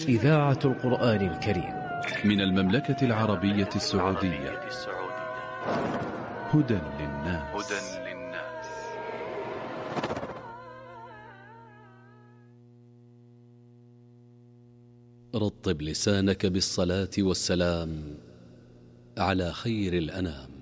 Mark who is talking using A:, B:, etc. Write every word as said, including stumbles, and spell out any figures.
A: إذاعة القرآن الكريم
B: من المملكة العربية السعودية. هدى للناس.
C: رطب لسانك بالصلاة والسلام على خير الأنام.